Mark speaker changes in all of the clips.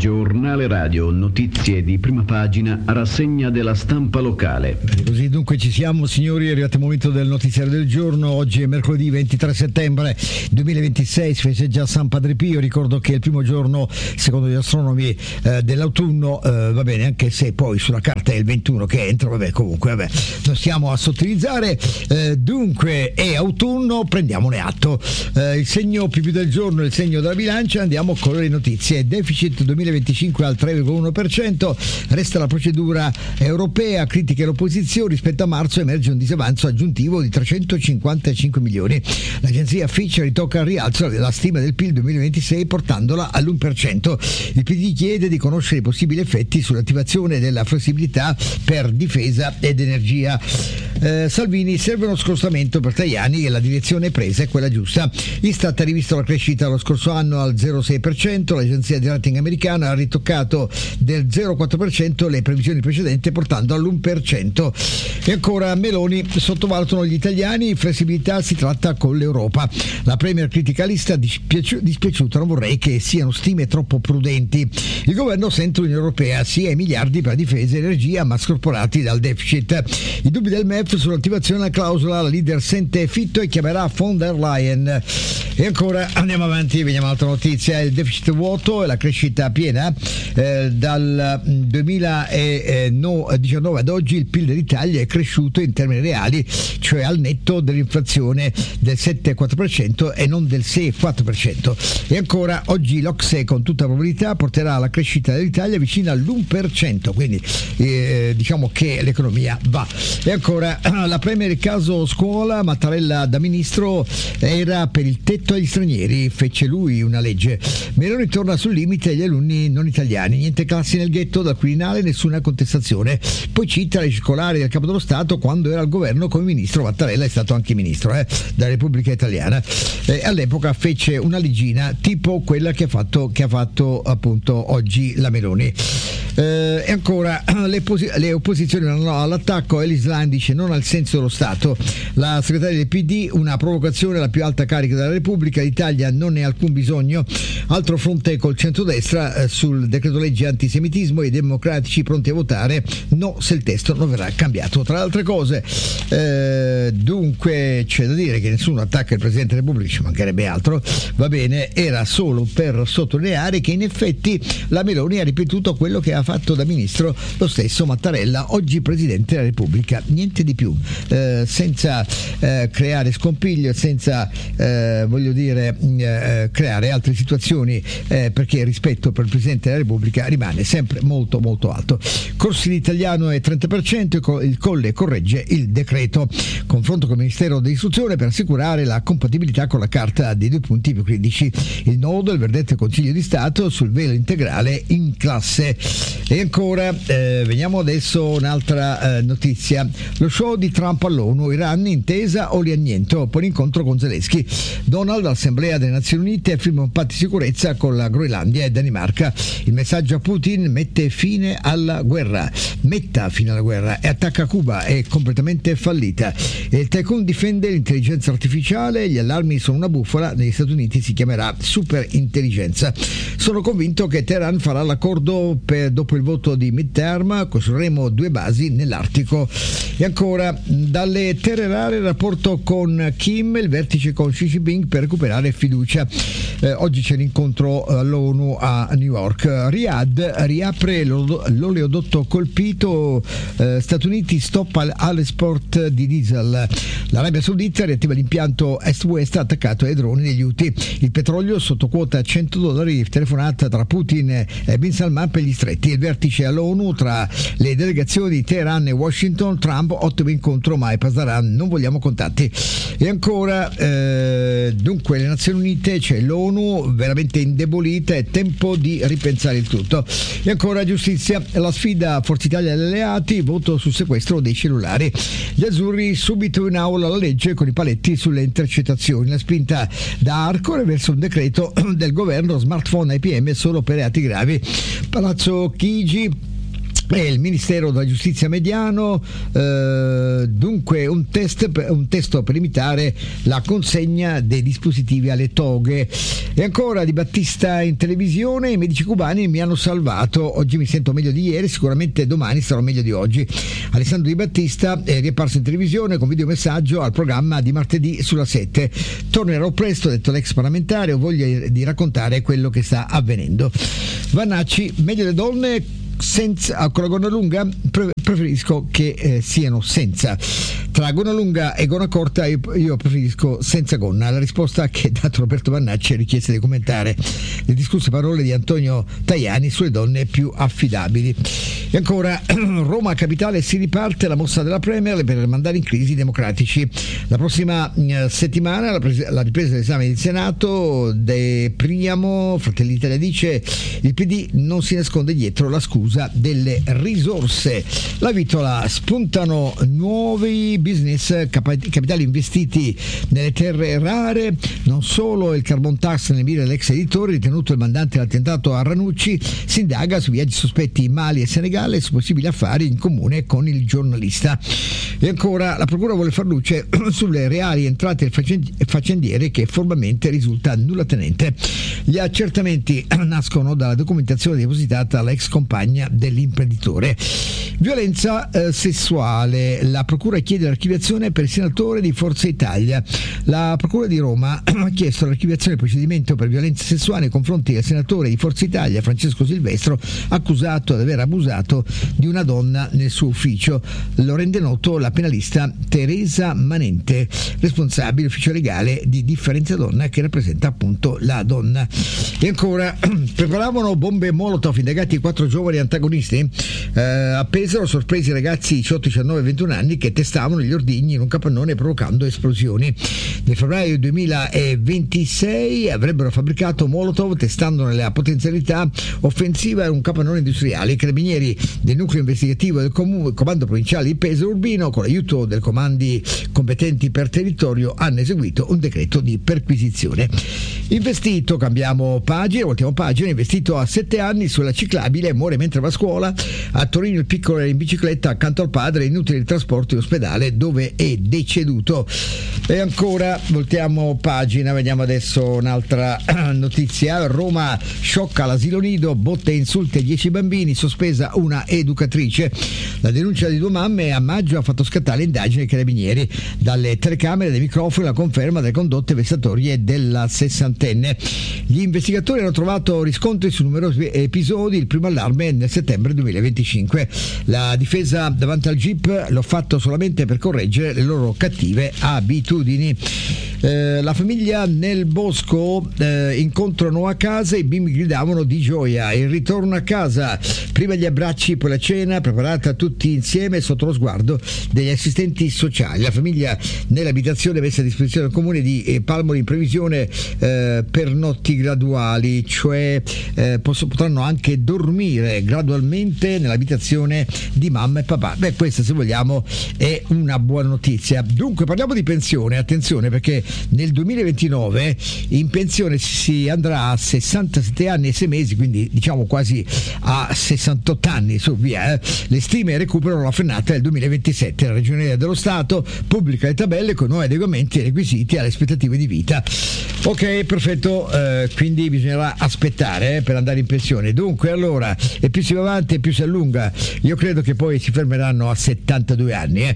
Speaker 1: Giornale Radio, notizie di prima pagina, rassegna della stampa locale.
Speaker 2: Bene, così dunque ci siamo, signori, è arrivato il momento del notiziario del giorno. Oggi è mercoledì 23 settembre 2026, si festeggia San Padre Pio. Ricordo che è il primo giorno, secondo gli astronomi, dell'autunno, va bene, anche se poi sulla carta è il 21 che entra, comunque, non stiamo a sottilizzare. Dunque è autunno, prendiamone atto. Il segno più del giorno è il segno della bilancia. Andiamo con le notizie. Deficit 2025 al 3,1%, resta la procedura europea, critiche l'opposizione, rispetto a marzo emerge un disavanzo aggiuntivo di 355 milioni. L'agenzia Fitch ritocca al rialzo la stima del PIL 2026 portandola all'1%. Il PD chiede di conoscere i possibili effetti sull'attivazione della flessibilità per difesa ed energia. Salvini, serve uno scostamento per Tajani e la direzione presa è quella giusta. Istat ha rivisto la crescita lo scorso anno al 0,6%, l'agenzia di rating americana ha ritoccato del 0,4% le previsioni precedenti portando all'1%. E ancora Meloni, sottovalutano gli italiani, flessibilità si tratta con l'Europa. La Premier critica lista, dispiaciuta, non vorrei che siano stime troppo prudenti. Il governo sente l'Unione Europea, sia i miliardi per difesa e energia ma scorporati dal deficit. I dubbi del MEF sull'attivazione della clausola, la leader sente Fitto e chiamerà von der Leyen. E ancora andiamo avanti, vediamo un'altra notizia. Il deficit vuoto e la crescita piena. Dal 2019 ad oggi il PIL dell'Italia è cresciuto in termini reali, cioè al netto dell'inflazione del 7,4% e non del 6,4%. E ancora oggi l'Ocse con tutta probabilità porterà la crescita dell'Italia vicina all'1%, quindi diciamo che l'economia va. E ancora la Premier, il caso scuola, Mattarella da ministro era per il tetto agli stranieri, fece lui una legge. Meloni torna sul limite agli alunni non italiani, niente classi nel ghetto, dal Quirinale nessuna contestazione. Poi cita le circolari del Capo dello Stato quando era al governo come ministro. Mattarella è stato anche ministro della Repubblica Italiana. All'epoca fece una leggina tipo quella che ha fatto appunto oggi la Meloni. E ancora le opposizioni vanno all'attacco. Ellis Lam dice non al senso dello Stato. La segretaria del PD, una provocazione alla più alta carica della Repubblica, l'Italia non ne ha alcun bisogno. Altro fronte col centrodestra sul decreto legge antisemitismo e i democratici pronti a votare no se il testo non verrà cambiato. Tra le altre cose, dunque c'è da dire che nessuno attacca il Presidente della Repubblica, ci mancherebbe altro, va bene, era solo per sottolineare che in effetti la Meloni ha ripetuto quello che ha fatto da ministro lo stesso Mattarella, oggi Presidente della Repubblica, niente di più, senza creare scompiglio, senza creare altre situazioni, perché il rispetto per il Presidente della Repubblica rimane sempre molto molto alto. Corsi di italiano è 30%, il Colle corregge il decreto. Confronto con il Ministero dell'Istruzione per assicurare la compatibilità con la carta dei 2 punti più critici. Il nodo, il verdetto del Consiglio di Stato sul velo integrale in classe. E ancora veniamo adesso un'altra notizia. Lo show di Trump all'ONU, Iran intesa o lianniento, poi l'incontro con Zelensky. Donald all'Assemblea delle Nazioni Unite firma un patto di sicurezza con la Groenlandia e Danimarca. Il messaggio a Putin: metta fine alla guerra e attacca Cuba, è completamente fallita. E il tycoon difende l'intelligenza artificiale, gli allarmi sono una bufala, negli Stati Uniti si chiamerà super intelligenza. Sono convinto che Teheran farà l'accordo dopo il voto di midterm, costruiremo 2 basi nell'Artico. E ancora dalle terre rare il rapporto con Kim, il vertice con Xi Jinping per recuperare fiducia. Oggi c'è l'incontro all'ONU a New York. Riyadh riapre l'oleodotto colpito, Stati Uniti stop all'esport di diesel. L'Arabia Saudita riattiva l'impianto Est-West attaccato ai droni degli Houthi. Il petrolio sotto quota $100, telefonata tra Putin e Bin Salman per gli stretti. Il vertice all'ONU tra le delegazioni di Teheran e Washington. Trump, ottimo incontro, ma Pasaran non vogliamo contatti. E ancora dunque le Nazioni Unite, c'è l'ONU veramente indebolita, è tempo di ripensare il tutto. E ancora giustizia, la sfida Forza Italia agli alleati, voto sul sequestro dei cellulari. Gli azzurri subito in aula la legge con i paletti sulle intercettazioni, la spinta da Arcore verso un decreto del governo smartphone ai PM solo per reati gravi. Palazzo Chigi e il Ministero della Giustizia Mediano, dunque un testo per limitare la consegna dei dispositivi alle toghe. E ancora Di Battista in televisione: i medici cubani mi hanno salvato, oggi mi sento meglio di ieri, sicuramente domani sarò meglio di oggi. Alessandro Di Battista è riapparso in televisione con videomessaggio al programma di martedì sulla 7. Tornerò presto, ha detto l'ex parlamentare, ho voglia di raccontare quello che sta avvenendo. Vannacci: meglio le donne senza, con la gonna lunga? Preferisco che siano senza. Tra gonna lunga e gonna corta io preferisco senza gonna. La risposta che ha dato Roberto Vannacci è richiesta di commentare le discusse parole di Antonio Tajani sulle donne più affidabili. E ancora Roma Capitale, si riparte la mossa della Premier per mandare in crisi i democratici. La prossima settimana la ripresa dell'esame del Senato. De Priamo, Fratelli d'Italia dice: il PD non si nasconde dietro la scusa delle risorse. La Vitola: spuntano nuovi business, capitali investiti nelle terre rare. Non solo il carbon tax nelle mire dell'ex editore, ritenuto il mandante dell'attentato a Ranucci. Si indaga su viaggi sospetti in Mali e Senegale e su possibili affari in comune con il giornalista. E ancora la procura vuole far luce sulle reali entrate faccendiere che formalmente risulta nullatenente. Gli accertamenti nascono dalla documentazione depositata alla ex compagna dell'imprenditore. Violenza sessuale. La procura chiede l'archiviazione per il senatore di Forza Italia. La procura di Roma ha chiesto l'archiviazione del procedimento per violenza sessuale nei confronti del senatore di Forza Italia Francesco Silvestro, accusato di aver abusato di una donna nel suo ufficio. Lo rende noto la penalista Teresa Manente, responsabile ufficio legale di Differenza Donna, che rappresenta appunto la donna. E ancora preparavano bombe Molotov, indagati 4 giovani antagonisti. A Pesaro sorpresi i ragazzi 18, 19 e 21 anni che testavano gli ordigni in un capannone provocando esplosioni. Nel febbraio 2026 avrebbero fabbricato Molotov testandone la potenzialità offensiva in un capannone industriale. I carabinieri del nucleo investigativo del comando provinciale di Pesaro Urbino, con l'aiuto dei comandi competenti per territorio, hanno eseguito un decreto di perquisizione. Investito, cambiamo pagina, voltiamo pagina. Investito a 7 anni sulla ciclabile, muore mentre va a scuola. A Torino il piccolo era in bicicletta accanto al padre, inutile il trasporto in ospedale dove è deceduto. E ancora voltiamo pagina, vediamo adesso un'altra notizia. Roma sciocca l'asilo nido, botte e insulti a 10 bambini, sospesa una educatrice. La denuncia di 2 mamme a maggio ha fatto scattare indagini ai carabinieri. Dalle telecamere e dai microfoni la conferma delle condotte vessatorie della sessantenne. Gli investigatori hanno trovato riscontri su numerosi episodi, il primo allarme nel settembre 2025. La difesa davanti al GIP: l'ho fatto solamente per correggere le loro cattive abitudini. La famiglia nel bosco, incontrano a casa, i bimbi gridavano di gioia. Il ritorno a casa, prima gli abbracci, poi la cena preparata tutti insieme sotto lo sguardo degli assistenti sociali. La famiglia nell'abitazione messa a disposizione del comune di Palmoli in previsione per notti graduali, cioè potranno anche dormire gradualmente nell'abitazione di mamma e papà. Beh, questa, se vogliamo, è una buona notizia. Dunque parliamo di pensione, attenzione, perché nel 2029 in pensione si andrà a 67 anni e 6 mesi, quindi diciamo quasi a 68 anni su via. Le stime recuperano la frenata del 2027. La Ragioneria dello Stato pubblica le tabelle con nuovi adeguamenti e requisiti alle aspettative di vita. Ok, perfetto, quindi bisognerà aspettare per andare in pensione. Dunque, allora, e più si va avanti e più si allunga. Io credo che poi si fermeranno a 72 anni.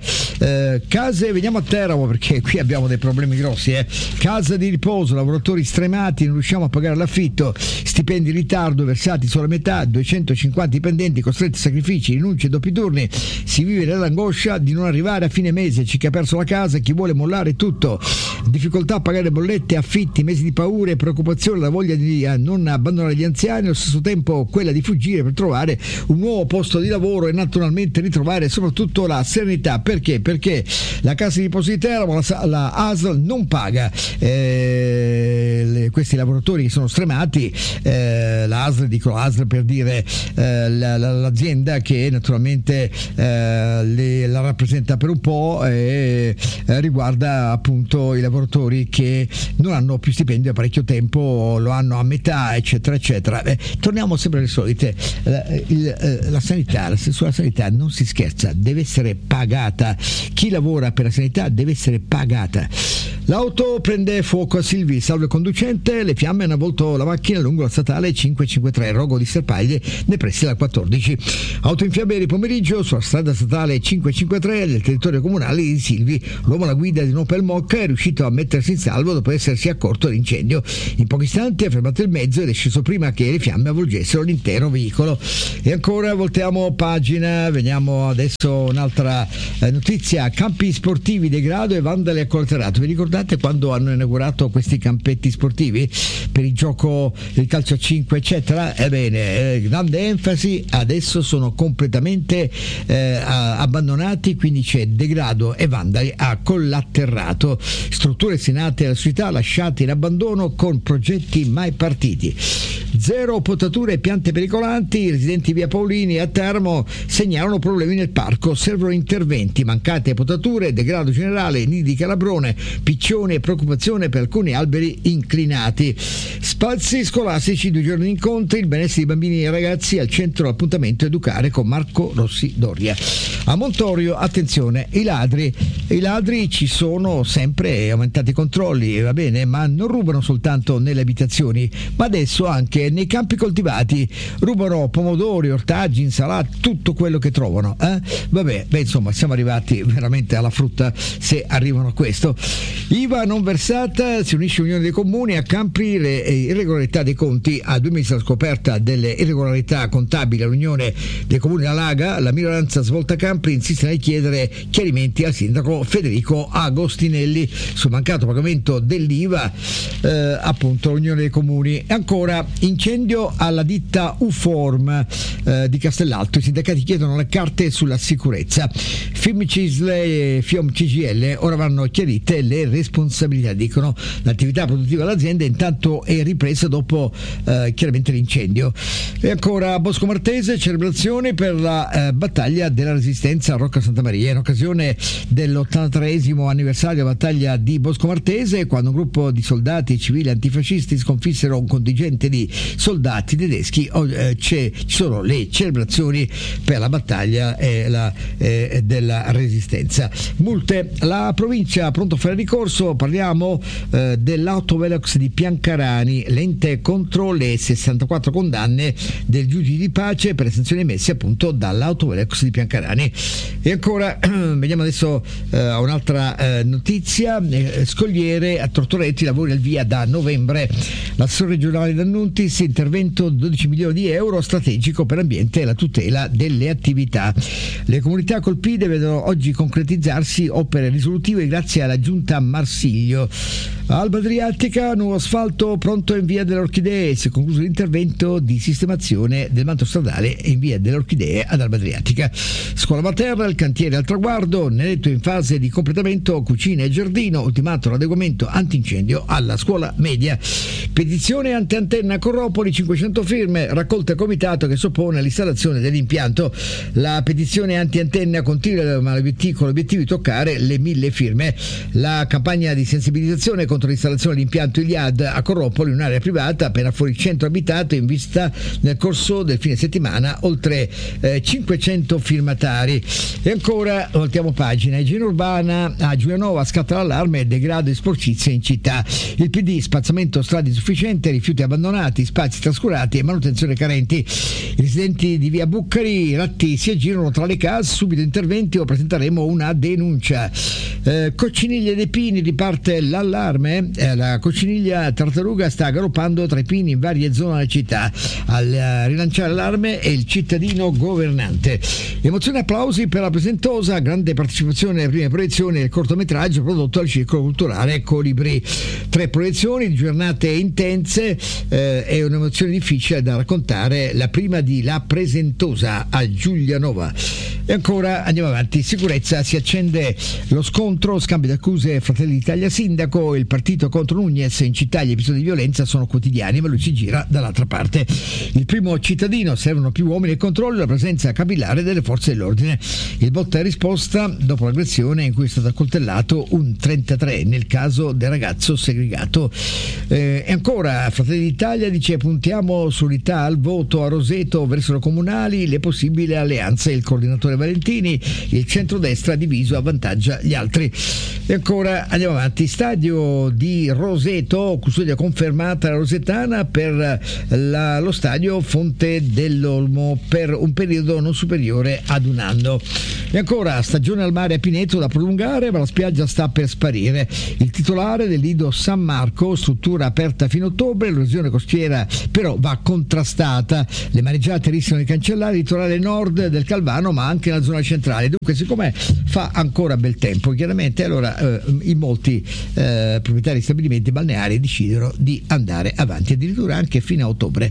Speaker 2: Case, veniamo a Teramo, perché qui abbiamo dei problemi grossi. Casa di riposo, lavoratori stremati, non riusciamo a pagare l'affitto, stipendi in ritardo versati solo a metà, 250 dipendenti costretti a sacrifici, rinunce e doppi turni. Si vive nell'angoscia di non arrivare a fine mese, c'è chi ha perso la casa, chi vuole mollare tutto. Difficoltà a pagare bollette, affitti, mesi di paure, preoccupazione, la voglia di non abbandonare gli anziani, allo stesso tempo quella di fuggire per trovare un nuovo posto di lavoro e naturalmente ritrovare soprattutto la serenità. Perché perché la Cassa di Depositi Teramo, la ASL non paga questi lavoratori che sono stremati. La ASL, dico ASL per dire l'azienda che naturalmente la rappresenta per un po', e riguarda appunto i lavoratori che non hanno più stipendio da parecchio tempo, lo hanno a metà, eccetera eccetera. Torniamo sempre alle solite. La sanità, sulla sanità non si scherza, deve essere pagata. Chi lavora per la sanità deve essere pagata. L'auto prende fuoco a Silvi, salve conducente, le fiamme hanno avvolto la macchina lungo la statale 553, Rogo di Serpaglie, nei pressi della 14. Auto in fiamme ieri pomeriggio sulla strada statale 553 del territorio comunale di Silvi. L'uomo alla guida di un Opel Mokka è riuscito a mettersi in salvo dopo essersi accorto dell'incendio. In pochi istanti ha fermato il mezzo ed è sceso prima che le fiamme avvolgessero l'intero veicolo. E ancora voltiamo pagina, veniamo adesso un'altra notizia: campi sportivi, degrado e vandali a Colterato. Vi ricordate quando hanno inaugurato questi campetti sportivi per il gioco del calcio a 5 eccetera? Ebbene, grande enfasi, adesso sono completamente abbandonati, quindi c'è degrado e vandali a Collatterrato, strutture destinate alla società lasciate in abbandono con progetti mai partiti. Zero potature e piante pericolanti. I residenti via Paolini a Teramo segnalano problemi nel parco, servono interventi, mancate potature, degrado generale, nidi di calabrone, piccioni e preoccupazione per alcuni alberi inclinati. Spazi scolastici, 2 giorni di incontri, il benessere di bambini e ragazzi al centro dell'appuntamento Educare con Marco Rossi Doria. A Montorio, attenzione, i ladri ci sono sempre, aumentati i controlli, va bene, ma non rubano soltanto nelle abitazioni, ma adesso anche nei campi coltivati, rubano pomodori, ortaggi, insalate, tutto quello che trovano. Vabbè, insomma, siamo arrivati veramente alla frutta se arrivano a questo. IVA non versata, si unisce l'Unione dei Comuni a Campri, le irregolarità dei conti. A 2 mesi dalla scoperta delle irregolarità contabili all'Unione dei Comuni della Laga, la minoranza svolta Campri insiste nel chiedere chiarimenti al sindaco Federico Agostinelli sul mancato pagamento dell'IVA, appunto l'Unione dei Comuni. E ancora, incendio alla ditta Uform di Castellalto, i sindacati chiedono le carte sulla sicurezza. FIOM CGL ora vanno chiarite le responsabilità, dicono. L'attività produttiva dell'azienda intanto è ripresa dopo chiaramente l'incendio. E ancora a Bosco Martese, celebrazioni per la battaglia della Resistenza a Rocca Santa Maria in occasione dell'83esimo anniversario della battaglia di Bosco Martese, quando un gruppo di soldati e civili antifascisti sconfissero un contingente di soldati tedeschi. Ci sono le celebrazioni per la battaglia della Resistenza. Multe, la provincia pronto a fare ricorso. Parliamo dell'autovelox di Piancarani, l'ente contro le 64 condanne del giudice di pace per le sanzioni emesse appunto dall'autovelox di Piancarani. E ancora veniamo adesso a un'altra notizia. Scogliere a Tortoretti, lavori al via da novembre. L'assessore regionale D'Annuntis, intervento 12 milioni di euro strategico per l'ambiente e la tutela delle attività. Le comunità colpite vedono oggi concretizzarsi opere risolutive grazie alla giunta Marsiglio. Alba Adriatica, nuovo asfalto pronto in via delle Orchidee, si è concluso l'intervento di sistemazione del manto stradale in via delle Orchidee ad Alba Adriatica. Scuola materna, il cantiere al traguardo, Neretto in fase di completamento, cucina e giardino, ultimato l'adeguamento antincendio alla scuola media. Petizione anti-antenna Corropoli, 500 firme, raccolta il comitato che si oppone all'installazione dell'impianto. La petizione anti-antenna continua con l'obiettivo di toccare le 1000 firme. La campagna di sensibilizzazione contro l'installazione dell'impianto Iliad a Corropoli, un'area privata appena fuori il centro abitato, in vista nel corso del fine settimana oltre 500 firmatari. E ancora voltiamo pagina. Igiene urbana, a Giulianova scatta l'allarme, degrado e sporcizia in città. Il PD, spazzamento strade insufficiente, rifiuti abbandonati, spazi trascurati e manutenzione carenti. I residenti di via Buccari, ratti si aggirano tra le case, subito interventi o presenteremo una denuncia. Cocciniglia dei Pini, Bologna riparte l'allarme, la cocciniglia tartaruga sta galoppando tra i pini in varie zone della città. Al rilanciare l'allarme è il cittadino governante. Emozioni e applausi per la Presentosa, grande partecipazione alle prime proiezioni del cortometraggio prodotto al Circolo Culturale Colibrì. 3 proiezioni, giornate intense, è un'emozione difficile da raccontare, la prima di La Presentosa a Giulianova. E ancora andiamo avanti, sicurezza, si accende lo scontro, scambio di accuse Fratelli d'Italia sindaco, il partito contro Nunez, in città gli episodi di violenza sono quotidiani ma lui si gira dall'altra parte. Il primo cittadino, servono più uomini e controllo, la presenza capillare delle forze dell'ordine. Il botta e risposta dopo l'aggressione in cui è stato accoltellato un 33 nel caso del ragazzo segregato. E ancora Fratelli d'Italia dice puntiamo sull'unità al voto a Roseto verso le comunali, le possibili alleanze, il coordinatore Valentini, il centrodestra diviso avvantaggia gli altri. E ancora andiamo avanti, stadio di Roseto, custodia confermata la rosetana per lo stadio Fonte dell'Olmo per un periodo non superiore ad un anno. E ancora stagione al mare a Pineto da prolungare ma la spiaggia sta per sparire, il titolare del lido San Marco, struttura aperta fino a ottobre, l'erosione costiera però va contrastata, le mareggiate rischiano di cancellare il litorale nord del Calvano ma anche la zona centrale. Dunque siccome fa ancora bel tempo chiaramente, allora in molti proprietari di stabilimenti balneari decidono di andare avanti addirittura anche fino a ottobre.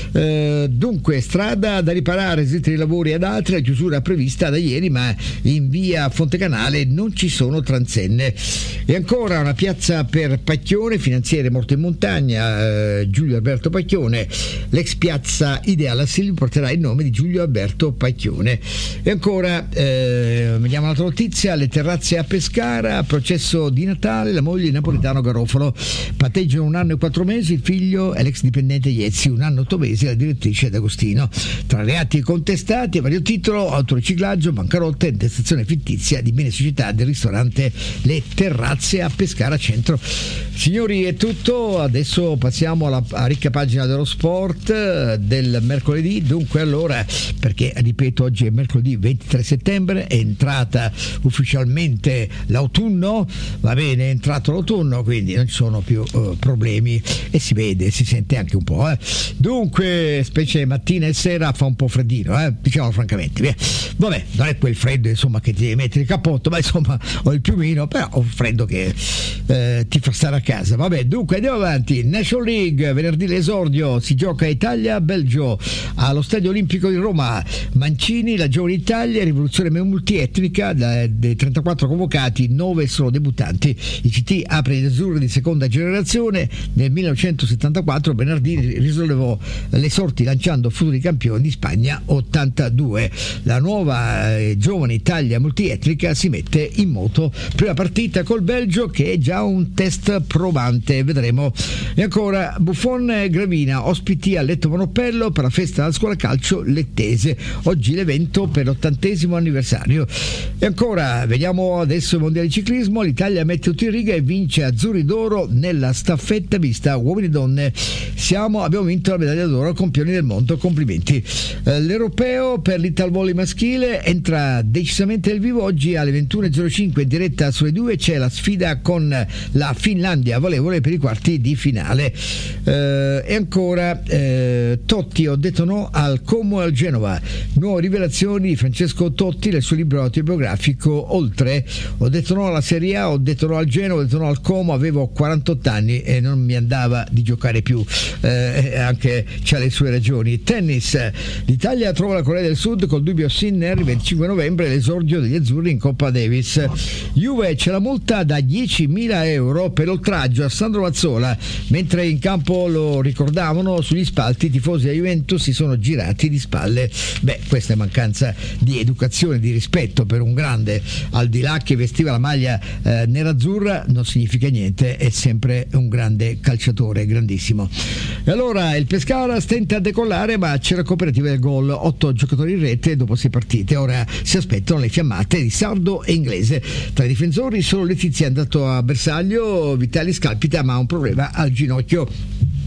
Speaker 2: Dunque strada da riparare, eseguiti i lavori ad altri, la chiusura prevista da ieri ma in via Fontecanale non ci sono transenne. E ancora una piazza per Pacchione, finanziere morto in montagna, Giulio Alberto Pacchione, l'ex piazza Ideale a Silvio porterà il nome di Giulio Alberto Pacchione. E ancora vediamo un'altra notizia, le terrazze a Pescara, processo di Natale, la moglie di Napolitano Garofalo, patteggiano 1 anno e 4 mesi, il figlio è l'ex dipendente Iezzi, 1 anno e 8 mesi la direttrice D'Agostino. Tra reati contestati a vario titolo, autoriciclaggio, bancarotta e intestazione fittizia di beni e società del ristorante Le Terrazze a Pescara Centro. Signori, è tutto, adesso passiamo alla ricca pagina dello sport del mercoledì. Dunque allora, perché ripeto oggi è mercoledì 23 settembre, è entrata ufficialmente l'autunno, va bene, è entrato l'autunno, quindi non ci sono più problemi e si vede, si sente anche un po'. Dunque, specie mattina e sera fa un po' freddino, diciamo francamente. Via. Vabbè, non è quel freddo insomma che ti devi mettere il cappotto, ma insomma ho il piumino, però ho un freddo che ti fa stare a casa. Vabbè, dunque andiamo avanti. National League, venerdì l'esordio, si gioca Italia-Belgio allo Stadio Olimpico di Roma. Mancini, la giovane Italia, rivoluzione multietnica, dei 34 convocati 9 sono debuttanti. Il CT apre gli azzurri di seconda generazione. Nel 1974 Bernardini risollevò le sorti lanciando futuri campioni di Spagna 82. La nuova giovane Italia multietnica si mette in moto, prima partita col Belgio che è già un test provante, vedremo. E ancora Buffon e Gravina, ospiti al Letto Monopello per la festa della scuola calcio lettese, oggi l'evento per l'80° anniversario. E ancora vediamo adesso il mondiale di ciclismo, l'Italia mette tutto in riga e vince azzurri d'oro nella staffetta mista uomini e donne. Abbiamo vinto la medaglia d'oro campioni del mondo, complimenti. L'europeo per l'Italvolley maschile entra decisamente nel vivo, oggi alle 21.05 in diretta sulle 2 c'è la sfida con la Finlandia valevole per i quarti di finale. E ancora Totti, ho detto no al Como e al Genova, nuove rivelazioni di Francesco Totti nel suo libro autobiografico Oltre, ho detto no alla Serie A, ho detto no al Genova, ho detto no al Como, avevo 48 anni e non mi andava di giocare più, anche c'ha le sue ragioni. Tennis, l'Italia trova la Corea del Sud col dubbio Sinner il 25 novembre, l'esordio degli azzurri in Coppa Davis. Juve, c'è la multa da 10.000 euro per oltraggio a Sandro Mazzola, mentre in campo lo ricordavano sugli spalti i tifosi della Juventus si sono girati di spalle. Beh, questa è mancanza di educazione, di rispetto per un grande, al di là che vestiva la maglia nerazzurra non significa niente, è sempre un grande calciatore, grandissimo. E allora il Pescara stenta a decollare ma c'è la cooperativa del gol, 8 giocatori in rete dopo 6 partite, ora si aspettano le fiammate di Sardo e Inglese. Tra i difensori solo Letizia è andato a bersaglio, Vitali scalpita ma ha un problema al ginocchio.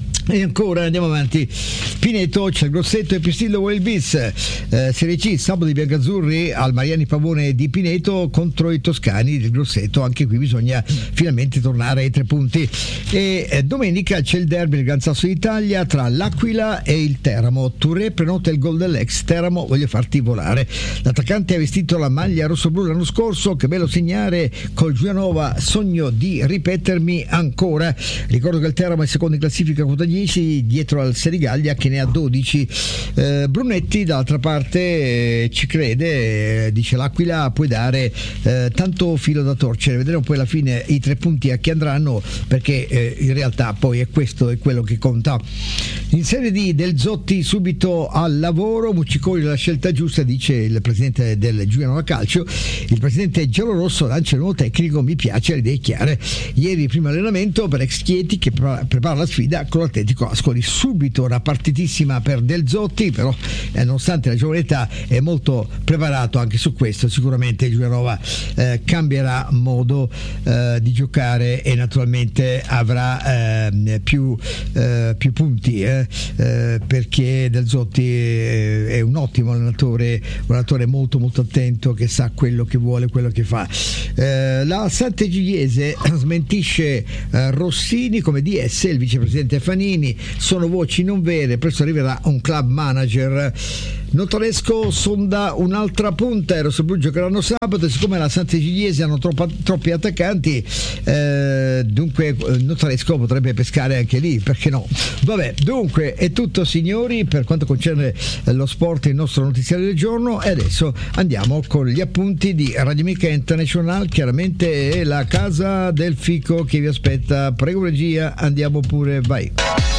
Speaker 2: E ancora andiamo avanti. Pineto, c'è il Grosseto e Pistillo Wild Beats. Serie C, sabato di biancazzurri al Mariani Pavone di Pineto contro i toscani del Grosseto. Anche qui bisogna finalmente tornare ai 3 punti. E domenica c'è il derby del Gran Sasso d'Italia tra l'Aquila e il Teramo. Touré prenota il gol dell'ex Teramo, voglio farti volare. L'attaccante ha vestito la maglia rossoblu l'anno scorso, che bello segnare col Giulianova, sogno di ripetermi ancora. Ricordo che il Teramo è secondo in classifica quota 10, dietro al Senigallia che ne ha 12. Brunetti dall'altra parte ci crede, dice l'Aquila puoi dare tanto filo da torcere, vedremo poi alla fine i 3 punti a chi andranno, perché in realtà poi è questo è quello che conta. In Serie D del Zotti subito al lavoro, Muccicoli la scelta giusta, dice il presidente del Giulianova Calcio. Il presidente giallorosso lancia il nuovo tecnico, mi piace, le idee chiare. Ieri primo allenamento per ex Chieti che prepara la sfida con l'Atletico Ascoli. Subito una partitissima per Del Zotti, però nonostante la giovane età è molto preparato anche su questo. Sicuramente Giulianova cambierà modo di giocare e naturalmente avrà più punti perché Del Zotti è un ottimo allenatore, un allenatore molto molto attento, che sa quello che vuole, quello che fa. La Sant'Egidiese smentisce Rossini come DS, il vicepresidente Fanini. Sono voci non vere, presto arriverà un club manager. Notaresco sonda un'altra punta, i rossoblu giocheranno sabato e siccome la Sant'Egidiese hanno troppi attaccanti, dunque Notaresco potrebbe pescare anche lì, perché no? Vabbè, dunque è tutto signori per quanto concerne lo sport, il nostro notiziario del giorno, e adesso andiamo con gli appunti di Radio Amica International. Chiaramente è la Casa del Fico che vi aspetta. Prego regia, andiamo pure, vai.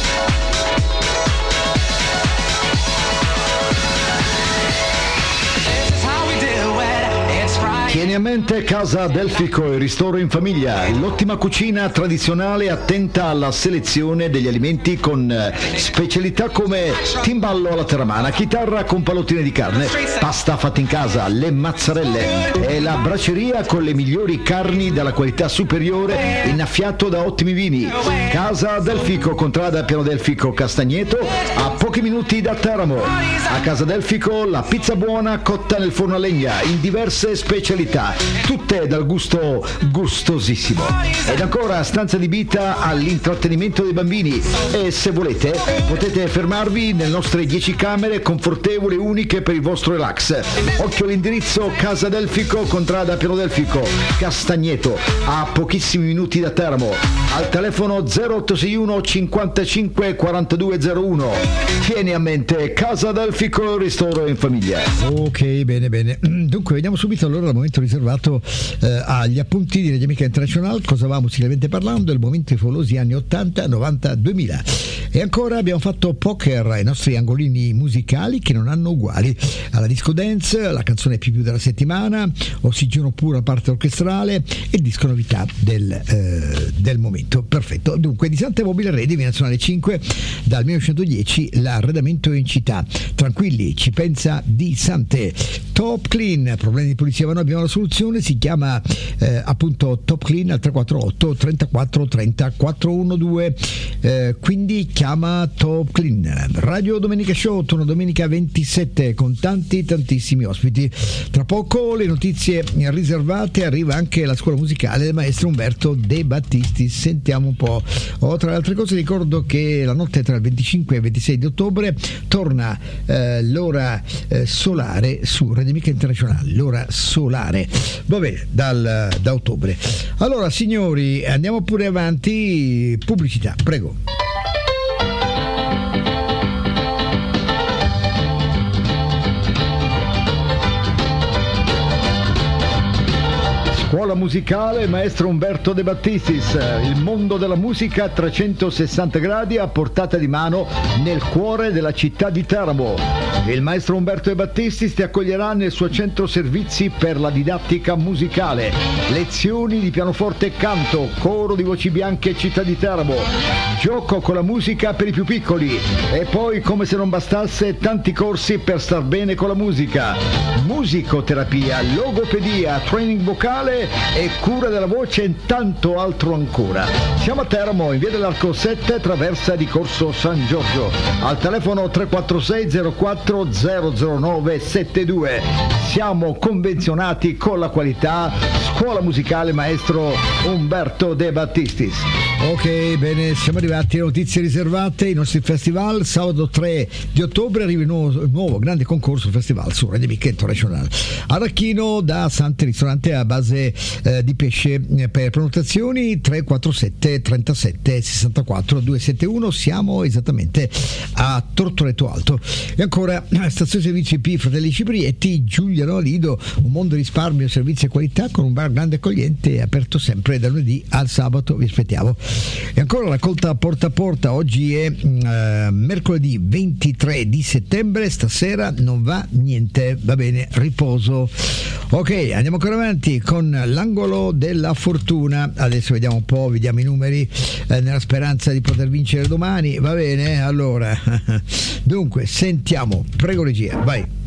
Speaker 1: Tieni a mente Casa del Fico, il ristoro in famiglia, l'ottima cucina tradizionale attenta alla selezione degli alimenti con specialità come timballo alla terramana, chitarra con pallottine di carne, pasta fatta in casa, le mazzarelle e la braceria con le migliori carni della qualità superiore, innaffiato da ottimi vini. Casa del Fico, contrada Piano del Fico Castagneto, a pochi minuti da Teramo. A Casa del Fico la pizza buona cotta nel forno a legna in diverse specialità, tutte dal gusto gustosissimo. Ed ancora stanza adibita all'intrattenimento dei bambini e se volete potete fermarvi nelle nostre 10 camere confortevoli e uniche per il vostro relax. Occhio all'indirizzo: Casa del Fico, contrada Piano del Fico Castagneto, a pochissimi minuti da Teramo, al telefono 0861 55 4201. Tieni a mente Casa del Fico, ristoro in famiglia.
Speaker 2: Ok, bene. Dunque vediamo subito allora il momento riservato agli appunti di Radio Amica International. Cosa va musicalmente parlando? Il momento favolosi anni 80, 90, 2000. E ancora abbiamo fatto poker ai nostri angolini musicali che non hanno uguali. Alla disco dance, la canzone più della settimana, ossigeno puro a parte orchestrale e disco novità del momento. Perfetto. Dunque di Sante Mobile Ready, Nazionale 5, dal 1910 l'arredamento in città. Tranquilli, ci pensa di Sante. Top Clean, problemi di pulizia noi abbiamo la soluzione, si chiama appunto Top Clean al 348 34 30 412, quindi chiama Top Clean. Radio Domenica Show, torno domenica 27 con tantissimi ospiti. Tra poco le notizie riservate, arriva anche la scuola musicale del maestro Umberto De Battisti, sentiamo un po'. Tra le altre cose ricordo che la notte tra il 25 e il 26 di ottobre torna l'ora solare su Radio Amica Internazionale, l'ora solare, vabbè, da ottobre. Allora signori, andiamo pure avanti, pubblicità, prego. Scuola musicale maestro Umberto De Battistis, il mondo della musica a 360 gradi a portata di mano nel cuore della città di Teramo.
Speaker 1: Il maestro Umberto De Battistis ti accoglierà nel suo centro servizi per la didattica musicale, lezioni di pianoforte e canto, coro di voci bianche e Città di Teramo, gioco con la musica per i più piccoli e poi, come se non bastasse, tanti corsi per star bene con la musica, musicoterapia, logopedia, training vocale e cura della voce e tanto altro ancora. Siamo a Teramo, in via dell'Arco 7, traversa di Corso San Giorgio, al telefono 346 04 009 72. Siamo convenzionati con la qualità. Scuola musicale maestro Umberto De Battistis.
Speaker 2: Ok, bene, siamo arrivati alle notizie riservate, i nostri festival. Sabato 3 di ottobre arriva il nuovo grande concorso festival su Radio Mica Internazionale. Arachino da Sante, ristorante a base di pesce. Per prenotazioni 347 37 64 271. Siamo esattamente a Tortoretto Alto. E ancora stazione servizi P Fratelli Ciprietti, Giuliano Lido, un mondo di risparmio, servizi e qualità con un bar grande accogliente, aperto sempre da lunedì al sabato. Vi aspettiamo. E ancora la raccolta porta a porta. Oggi è mercoledì 23 di settembre. Stasera non va niente, va bene, riposo. Ok, andiamo ancora avanti con l'angolo della fortuna. Adesso vediamo un po', vediamo i numeri nella speranza di poter vincere domani. Va bene? Allora dunque sentiamo, prego regia, vai.